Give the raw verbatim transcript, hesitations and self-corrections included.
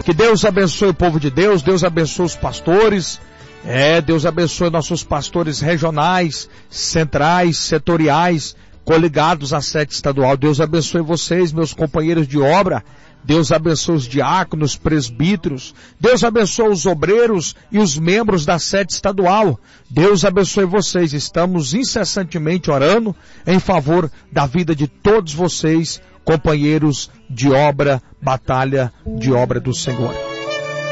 Que Deus abençoe o povo de Deus, Deus abençoe os pastores, é, Deus abençoe nossos pastores regionais, centrais, setoriais, coligados à sede estadual. Deus abençoe vocês, meus companheiros de obra. Deus abençoe os diáconos, presbíteros. Deus abençoe os obreiros e os membros da sede estadual. Deus abençoe vocês. Estamos incessantemente orando em favor da vida de todos vocês, companheiros de obra, batalha de obra do Senhor.